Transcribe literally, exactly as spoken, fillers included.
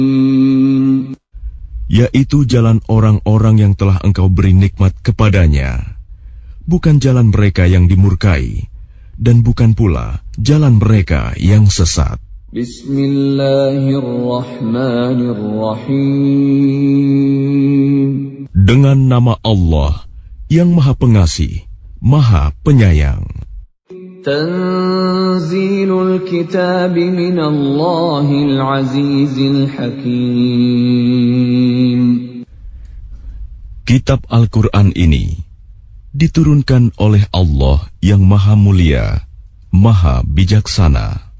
yaitu jalan orang-orang yang telah Engkau beri nikmat kepadanya, bukan jalan mereka yang dimurkai, dan bukan pula jalan mereka yang sesat. Bismillahirrahmanirrahim. Dengan nama Allah yang Maha Pengasih, Maha Penyayang. Tanzilul kitab minallahil azizil hakim. Kitab Al-Quran ini diturunkan oleh Allah yang Maha Mulia, Maha Bijaksana.